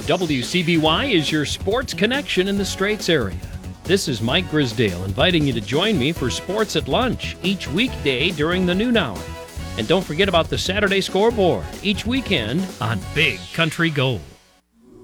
WCBY is your sports connection in the Straits area. This is Mike Grisdale inviting you to join me for Sports at Lunch each weekday during the noon hour. And don't forget about the Saturday scoreboard each weekend on Big Country Gold.